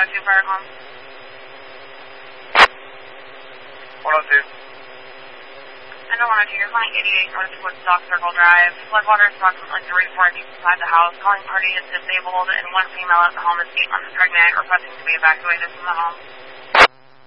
552 fire calm. 102. I know 102, you're flying 88 North Woodstock Circle Drive. Floodwater is approximately 3 to 4 inches inside the house. Calling party is disabled and one female at the home is 8 months pregnant, requesting to be evacuated from the home.